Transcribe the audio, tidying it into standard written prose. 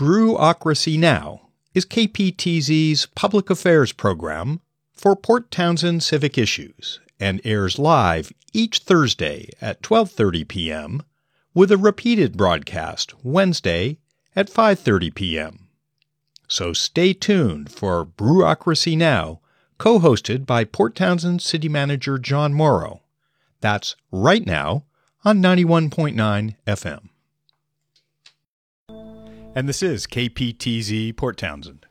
Brewocracy Now! Is KPTZ's public affairs program for Port Townsend civic issues and airs live each Thursday at 12:30 p.m. with a repeated broadcast Wednesday at 5:30 p.m. So stay tuned for Brewocracy Now!, co-hosted by Port Townsend City Manager John Morrow. That's right now on 91.9 FM. And this is KPTZ Port Townsend.